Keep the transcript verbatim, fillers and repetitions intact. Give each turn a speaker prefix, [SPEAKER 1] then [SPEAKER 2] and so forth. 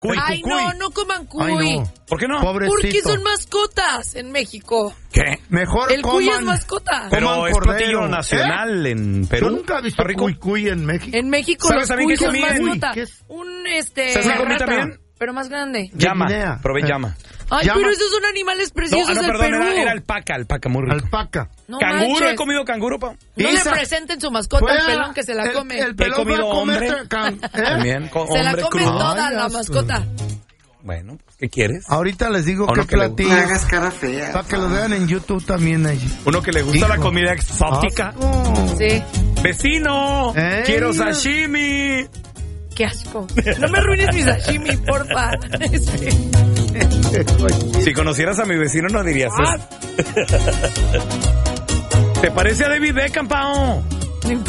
[SPEAKER 1] Cuy,
[SPEAKER 2] Ay,
[SPEAKER 1] cuy.
[SPEAKER 2] no, no coman cuy.
[SPEAKER 3] Ay, no.
[SPEAKER 1] ¿Por qué no?
[SPEAKER 3] Pobrecito.
[SPEAKER 2] Porque son mascotas en México.
[SPEAKER 1] ¿Qué?
[SPEAKER 3] Mejor
[SPEAKER 2] El cuy
[SPEAKER 3] coman.
[SPEAKER 2] es mascota.
[SPEAKER 1] Pero
[SPEAKER 3] Coman
[SPEAKER 1] es
[SPEAKER 3] cordero.
[SPEAKER 1] platillo nacional en Perú.
[SPEAKER 3] Yo nunca he visto
[SPEAKER 1] ¿Está rico?
[SPEAKER 3] cuy cuy en México.
[SPEAKER 2] En México
[SPEAKER 1] ¿Sabes
[SPEAKER 2] los
[SPEAKER 1] también
[SPEAKER 2] cuy
[SPEAKER 1] qué
[SPEAKER 2] son
[SPEAKER 1] comí en-
[SPEAKER 2] mascota.
[SPEAKER 3] ¿Qué es?
[SPEAKER 2] Un este.
[SPEAKER 1] ¿Sabes qué comí
[SPEAKER 2] rata,
[SPEAKER 1] también?
[SPEAKER 2] Pero más grande.
[SPEAKER 1] Llama.
[SPEAKER 3] Guinea.
[SPEAKER 1] Probé
[SPEAKER 3] Eh.
[SPEAKER 1] llama.
[SPEAKER 2] Ay,
[SPEAKER 3] Llama.
[SPEAKER 2] pero esos son animales
[SPEAKER 1] No,
[SPEAKER 2] preciosos
[SPEAKER 1] ah, no,
[SPEAKER 2] del
[SPEAKER 1] perdón,
[SPEAKER 2] Perú.
[SPEAKER 1] era, era alpaca, alpaca, muy rico.
[SPEAKER 3] Alpaca.
[SPEAKER 2] No
[SPEAKER 1] Canguro,
[SPEAKER 2] manches.
[SPEAKER 1] he comido canguro, pa.
[SPEAKER 2] No
[SPEAKER 3] Isa,
[SPEAKER 2] le presenten su mascota
[SPEAKER 3] Fue
[SPEAKER 2] al
[SPEAKER 3] a-
[SPEAKER 2] pelón que se la
[SPEAKER 3] el-
[SPEAKER 2] come.
[SPEAKER 3] El, pelón
[SPEAKER 1] He comido
[SPEAKER 3] fue a comer
[SPEAKER 1] hombre.
[SPEAKER 3] can- ¿eh?
[SPEAKER 1] También, con
[SPEAKER 2] se la
[SPEAKER 1] hombre
[SPEAKER 2] come
[SPEAKER 1] crudo.
[SPEAKER 2] toda
[SPEAKER 3] Ay,
[SPEAKER 2] la
[SPEAKER 3] ya
[SPEAKER 2] mascota.
[SPEAKER 1] Bueno, ¿qué quieres?
[SPEAKER 3] Ahorita les digo
[SPEAKER 1] O
[SPEAKER 3] qué
[SPEAKER 1] no que le gusta.
[SPEAKER 3] platillo.
[SPEAKER 4] No hagas cara fea.
[SPEAKER 3] Para que lo vean en YouTube también allí.
[SPEAKER 1] Uno que le gusta
[SPEAKER 3] Hijo.
[SPEAKER 1] la comida exótica.
[SPEAKER 3] Ah,
[SPEAKER 2] Sí.
[SPEAKER 1] Vecino,
[SPEAKER 3] Ey.
[SPEAKER 1] quiero sashimi.
[SPEAKER 2] Qué asco. No me arruines mi sashimi, porfa. Sí.
[SPEAKER 1] Si conocieras a mi vecino no dirías eso. ¿Te parece a David Beckham, Pao?
[SPEAKER 2] No importa.